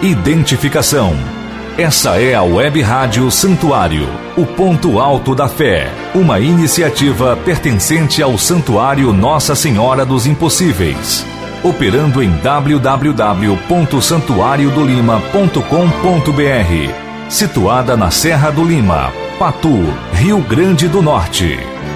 identificação. Essa é a Web Rádio Santuário, o ponto alto da fé, uma iniciativa pertencente ao Santuário Nossa Senhora dos Impossíveis, operando em www.santuariodolima.com.br, situada na Serra do Lima, Patu, Rio Grande do Norte.